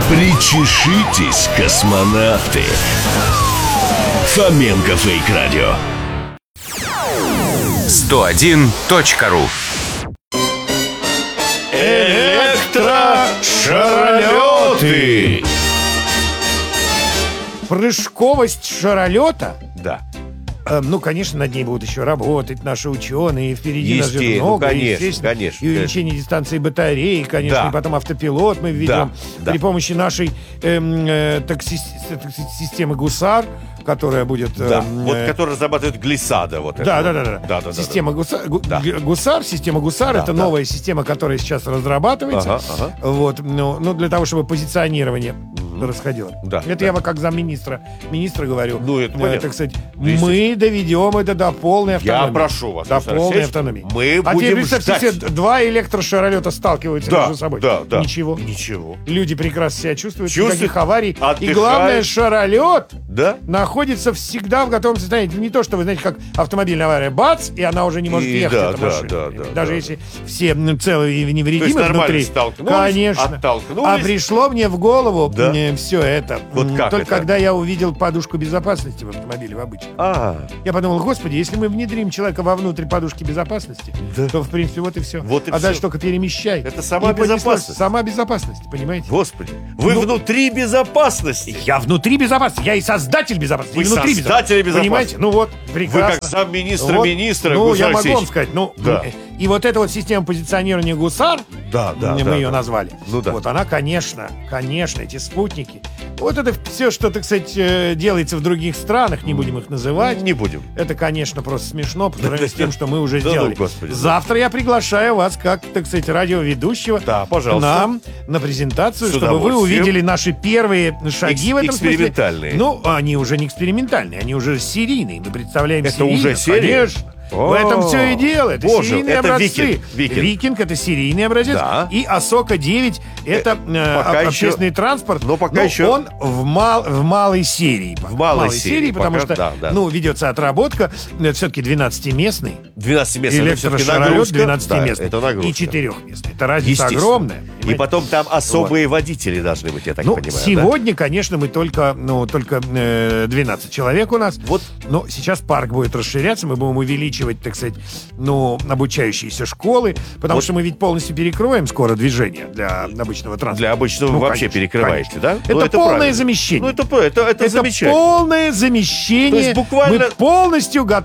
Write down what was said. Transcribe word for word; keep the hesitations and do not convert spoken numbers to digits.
Причешитесь, космонавты. Фоменко Фейк Радио. сто один точка ру. Электрошаролеты. Прыжковость шаролета? Да. Э, ну, конечно, над ней будут еще работать наши ученые. Впереди нас же Естественно, много. ну, конечно, естественно, конечно, и увеличение дистанции батареи, конечно. Да. И потом автопилот мы введем. Да, При да. помощи нашей эм, э, такси- такси- системы «Гусар», которая будет... Да. эм, Вот э, который разрабатывает глиссада. Вот Да, это да, вот. да, да. Да, да, да, Система да. Гуса- Гу- Да. Г- Гусар, система Гусар, Да, это да. новая система, которая сейчас разрабатывается. Ага, ага. Вот, ну, ну, для того, чтобы позиционирование расходило. Да, это да. я вам как замминистра министра говорю. Ну, это понятно. так сказать, Если- мы доведем это до полной автономии. Я прошу вас, До Александр полной Алексеевич, автономии. мы а будем теперь представьте ждать. себе, два электрошаролета сталкиваются Да, между собой. да, да. Ничего. Ничего. Люди прекрасно себя чувствуют, Чувствуют, никаких аварий. И отдыхают. главное, шаролет Да? находится всегда в готовом состоянии. Это не то, что вы знаете, как автомобильная авария, бац, и она уже не может И ехать, да, эта да, машина. да, да, Даже да. если все м, целые и То есть невредимы нормально внутри. столкнулись, Конечно. оттолкнулись. А пришло мне в голову Да. все это. Вот м, как Только это? когда я увидел подушку безопасности в автомобиле в обычном. А, Я подумал, господи, если мы внедрим человека вовнутрь подушки безопасности, Да. то, в принципе, вот и все. Вот и а всё. дальше только перемещай. Это сама И понеслось. безопасность. Сама безопасность, понимаете? господи. Вы Ну- внутри безопасности. Я внутри безопасности, я и создатель безопасности, Вы и внутри создатель безопасности. Понимаете? Ну вот, Вы прекрасно. как замминистра Вот. министра, Ну, Гусар я могу вам Алексеевич. сказать, ну, Да. и вот эта вот система позиционирования «Гусар», Да, да, мы да, ее да. назвали, Ну да. вот она, конечно, конечно, эти спутники, вот это все, что, так сказать, э, делается в других странах, не будем их называть, Не будем. это, конечно, просто смешно по сравнению с тем, что мы уже Да ну, сделали. господи. Завтра я приглашаю вас, как, так сказать, радиоведущего, Да, к пожалуйста. нам на презентацию, С чтобы вы удовольствием. увидели наши первые шаги Экс- в этом смысле. экспериментальные. Ну, они уже не экспериментальные, они уже серийные. Мы представляем Это серийно, уже серия? конечно. В этом все и дело. Это Боже, серийные это образцы. Викинг, Викинг. это серийный образец. Да. И Асока девять это э, пока об- еще- общественный транспорт. но пока Ну, еще- он в, мал, в малой серии. В малой серии, потому пока, что да, да. ну, ведется отработка. Это все-таки двенадцатиместный. двенадцатиместный. это всё-таки Электрошаролет нагрузка. двенадцатиместный. Да, это нагрузка. И четырехместный. Это разница Естественно. огромная. И понимаете? потом там особые водители должны быть, я так Ну, понимаю. сегодня, конечно, мы только, ну, только э, двенадцать человек у нас. Вот. Но сейчас парк будет расширяться, мы будем увеличивать, так сказать, ну, обучающиеся школы, потому Вот. что мы ведь полностью перекроем скоро движение для обычного Да? транспорта. Для обычного Ну, вообще конечно, перекрываете, конечно. да? Это, Ну, полное правильно. замещение. Ну, это, это, это, Это замечательно. полное замещение. То есть буквально- Мы полностью готовы